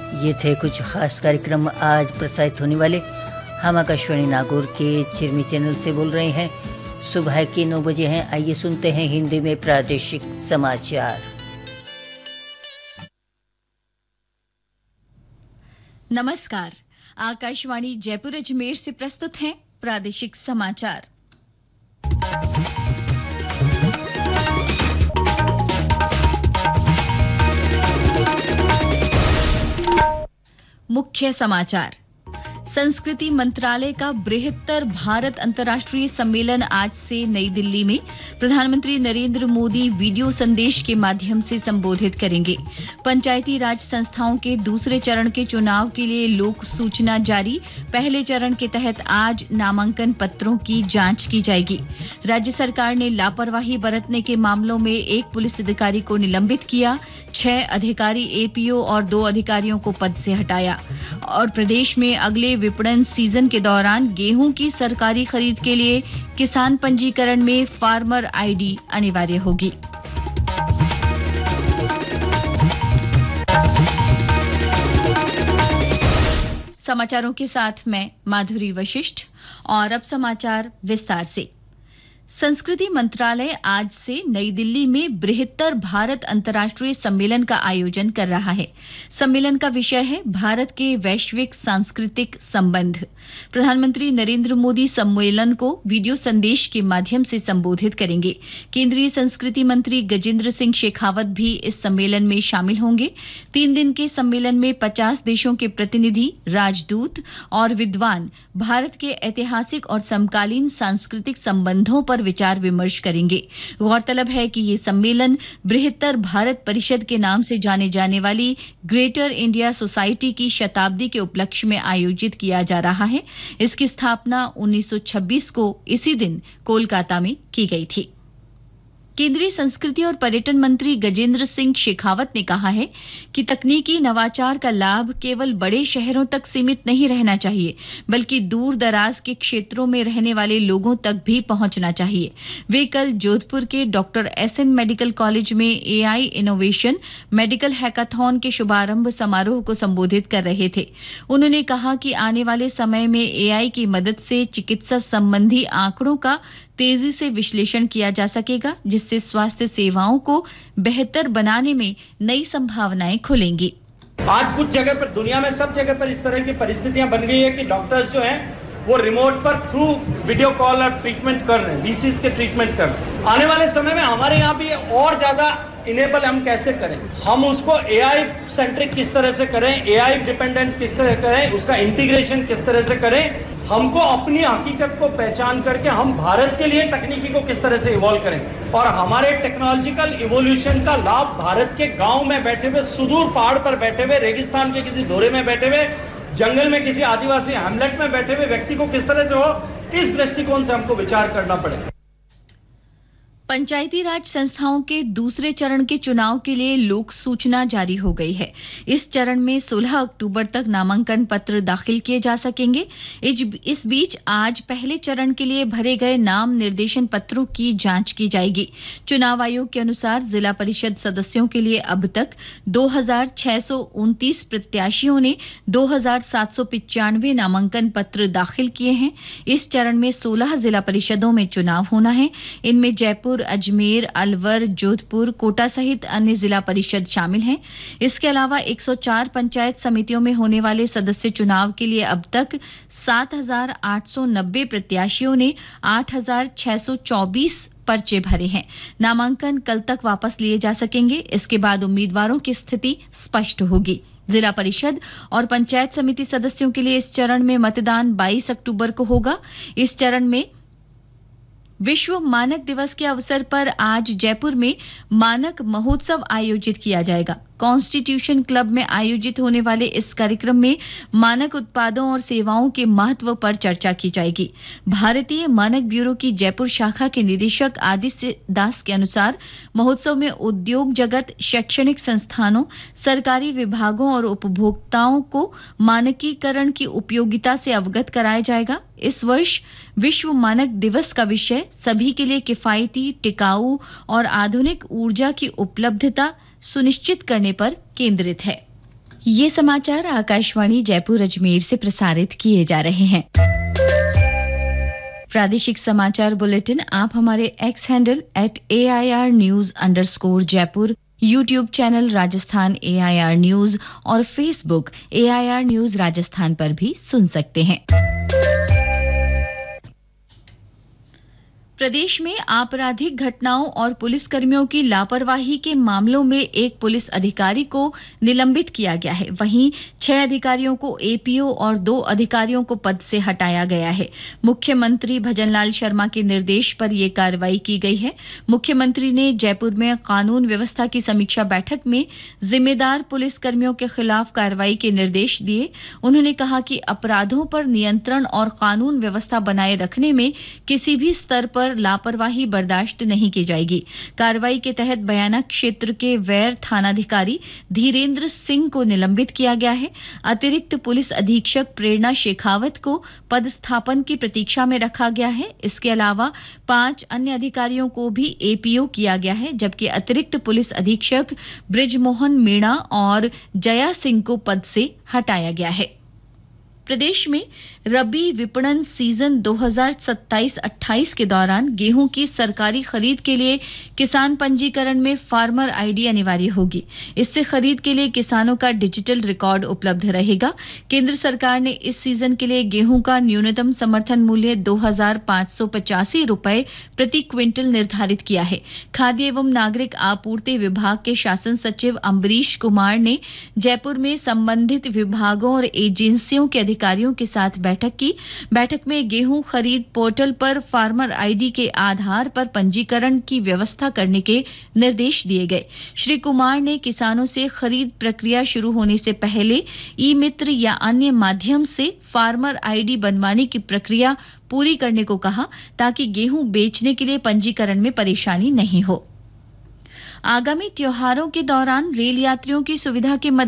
ये थे कुछ खास कार्यक्रम आज प्रसारित होने वाले। हम आकाशवाणी नागौर के चिरमी चैनल से बोल रहे हैं। सुबह के 9 बजे हैं। आइए सुनते हैं हिंदी में प्रादेशिक समाचार। नमस्कार, आकाशवाणी जयपुर अजमेर से प्रस्तुत हैं प्रादेशिक समाचार। मुख्य समाचार। संस्कृति मंत्रालय का बृहत्तर भारत अंतर्राष्ट्रीय सम्मेलन आज से नई दिल्ली में प्रधानमंत्री नरेंद्र मोदी वीडियो संदेश के माध्यम से संबोधित करेंगे। पंचायती राज संस्थाओं के दूसरे चरण के चुनाव के लिए लोक सूचना जारी। पहले चरण के तहत आज नामांकन पत्रों की जांच की जाएगी। राज्य सरकार ने लापरवाही बरतने के मामलों में एक पुलिस अधिकारी को निलंबित किया। 6 अधिकारी एपीओ और 2 अधिकारियों को पद से हटाया। और प्रदेश में अगले विपणन सीजन के दौरान गेहूं की सरकारी खरीद के लिए किसान पंजीकरण में फार्मर आईडी अनिवार्य होगी। समाचारों के साथ मैं माधुरी वशिष्ठ। और अब समाचार विस्तार से। संस्कृति मंत्रालय आज से नई दिल्ली में बृहत्तर भारत अंतर्राष्ट्रीय सम्मेलन का आयोजन कर रहा है। सम्मेलन का विषय है भारत के वैश्विक सांस्कृतिक संबंध। प्रधानमंत्री नरेंद्र मोदी सम्मेलन को वीडियो संदेश के माध्यम से संबोधित करेंगे। केंद्रीय संस्कृति मंत्री गजेंद्र सिंह शेखावत भी इस सम्मेलन में शामिल होंगे। 3 दिन के सम्मेलन में 50 देशों के प्रतिनिधि, राजदूत और विद्वान भारत के ऐतिहासिक और समकालीन सांस्कृतिक संबंधों पर विचार विमर्श करेंगे। गौरतलब है कि ये सम्मेलन बृहत्तर भारत परिषद के नाम से जाने जाने वाली ग्रेटर इंडिया सोसाइटी की शताब्दी के उपलक्ष्य में आयोजित किया जा रहा है। इसकी स्थापना 1926 को इसी दिन कोलकाता में की गई थी। केंद्रीय संस्कृति और पर्यटन मंत्री गजेंद्र सिंह शेखावत ने कहा है कि तकनीकी नवाचार का लाभ केवल बड़े शहरों तक सीमित नहीं रहना चाहिए, बल्कि दूर दराज के क्षेत्रों में रहने वाले लोगों तक भी पहुंचना चाहिए। वे कल जोधपुर के डॉक्टर एसएन मेडिकल कॉलेज में एआई इनोवेशन मेडिकल हैकाथॉन के शुभारंभ समारोह को संबोधित कर रहे थे। उन्होंने कहा कि आने वाले समय में एआई की मदद से चिकित्सा संबंधी आंकड़ों का तेजी से विश्लेषण किया जा सकेगा, जिससे स्वास्थ्य सेवाओं को बेहतर बनाने में नई संभावनाएं खुलेंगी। आज कुछ जगह पर, दुनिया में सब जगह पर इस तरह की परिस्थितियां बन गई है कि डॉक्टर्स जो हैं वो रिमोट पर थ्रू वीडियो कॉल और ट्रीटमेंट कर रहे हैं, डिसीज के ट्रीटमेंट कर रहे हैं। आने वाले समय में हमारे यहाँ भी और ज्यादा इनेबल हम कैसे करें, हम उसको एआई सेंट्रिक किस तरह से करें, एआई डिपेंडेंट किस तरह करें, उसका इंटीग्रेशन किस तरह से करें, हमको अपनी हकीकत को पहचान करके हम भारत के लिए तकनीकी को किस तरह से इवॉल्व करें और हमारे टेक्नोलॉजिकल इवोल्यूशन का लाभ भारत के गांव में बैठे हुए, सुदूर पहाड़ पर बैठे हुए, रेगिस्तान के किसी दौरे में बैठे हुए, जंगल में किसी आदिवासी हैमलेट में बैठे हुए व्यक्ति को किस तरह से हो, इस दृष्टिकोण से हमको विचार करना पड़ेगा। पंचायती राज संस्थाओं के दूसरे चरण के चुनाव के लिए लोक सूचना जारी हो गई है। इस चरण में 16 अक्टूबर तक नामांकन पत्र दाखिल किए जा सकेंगे। इस बीच आज पहले चरण के लिए भरे गए नाम निर्देशन पत्रों की जांच की जाएगी। चुनाव आयोग के अनुसार जिला परिषद सदस्यों के लिए अब तक 2629 प्रत्याशियों ने 2795 नामांकन पत्र दाखिल किए हैं। इस चरण में 16 जिला परिषदों में चुनाव होना है। इनमें जयपुर, अजमेर, अलवर, जोधपुर, कोटा सहित अन्य जिला परिषद शामिल हैं। इसके अलावा 104 पंचायत समितियों में होने वाले सदस्य चुनाव के लिए अब तक 7890 प्रत्याशियों ने 8624 पर्चे भरे हैं। नामांकन कल तक वापस लिए जा सकेंगे। इसके बाद उम्मीदवारों की स्थिति स्पष्ट होगी। जिला परिषद और पंचायत समिति सदस्यों के लिए इस चरण में मतदान 22 अक्टूबर को होगा। इस चरण में विश्व मानक दिवस के अवसर पर आज जयपुर में मानक महोत्सव आयोजित किया जाएगा। कॉन्स्टिट्यूशन क्लब में आयोजित होने वाले इस कार्यक्रम में मानक उत्पादों और सेवाओं के महत्व पर चर्चा की जाएगी। भारतीय मानक ब्यूरो की जयपुर शाखा के निदेशक आदित्य दास के अनुसार महोत्सव में उद्योग जगत, शैक्षणिक संस्थानों, सरकारी विभागों और उपभोक्ताओं को मानकीकरण की उपयोगिता से अवगत कराया जाएगा। इस वर्ष विश्व मानक दिवस का विषय सभी के लिए किफायती, टिकाऊ और आधुनिक ऊर्जा की उपलब्धता सुनिश्चित करने पर केंद्रित है। ये समाचार आकाशवाणी जयपुर अजमेर से प्रसारित किए जा रहे हैं। प्रादेशिक समाचार बुलेटिन आप हमारे x handle @AIR_News_Jaipur, YouTube channel Rajasthan AIR news और फेसबुक AIR न्यूज राजस्थान पर भी सुन सकते हैं। प्रदेश में आपराधिक घटनाओं और पुलिसकर्मियों की लापरवाही के मामलों में एक पुलिस अधिकारी को निलंबित किया गया है। वहीं 6 अधिकारियों को APO और 2 अधिकारियों को पद से हटाया गया है। मुख्यमंत्री भजनलाल शर्मा के निर्देश पर यह कार्रवाई की गई है। मुख्यमंत्री ने जयपुर में कानून व्यवस्था की समीक्षा बैठक में जिम्मेदार पुलिसकर्मियों के खिलाफ कार्रवाई के निर्देश दिए। उन्होंने कहा कि अपराधों पर नियंत्रण और कानून व्यवस्था बनाए रखने में किसी भी स्तर पर लापरवाही बर्दाश्त नहीं की जाएगी। कार्रवाई के तहत बयाना क्षेत्र के वैर थानाधिकारी धीरेन्द्र सिंह को निलंबित किया गया है। अतिरिक्त पुलिस अधीक्षक प्रेरणा शेखावत को पदस्थापन की प्रतीक्षा में रखा गया है। इसके अलावा 5 अन्य अधिकारियों को भी APO किया गया है, जबकि अतिरिक्त पुलिस अधीक्षक ब्रिजमोहन मीणा और जया सिंह को पद से हटाया गया है। प्रदेश में रबी विपणन सीजन 2027-28 के दौरान गेहूं की सरकारी खरीद के लिए किसान पंजीकरण में फार्मर आईडी अनिवार्य होगी। इससे खरीद के लिए किसानों का डिजिटल रिकॉर्ड उपलब्ध रहेगा। केंद्र सरकार ने इस सीजन के लिए गेहूं का न्यूनतम समर्थन मूल्य 2,585 रुपए प्रति क्विंटल निर्धारित किया है। खाद्य एवं नागरिक आपूर्ति विभाग के शासन सचिव अम्बरीश कुमार ने जयपुर में संबंधित विभागों और एजेंसियों के अधिकारियों के साथ बैठक की। बैठक में गेहूं खरीद पोर्टल पर फार्मर आईडी के आधार पर पंजीकरण की व्यवस्था करने के निर्देश दिए गए। श्री कुमार ने किसानों से खरीद प्रक्रिया शुरू होने से पहले ई-मित्र या अन्य माध्यम से फार्मर आईडी बनवाने की प्रक्रिया पूरी करने को कहा, ताकि गेहूं बेचने के लिए पंजीकरण में परेशानी नहीं हो। आगामी त्योहारों के दौरान रेल यात्रियों की सुविधा के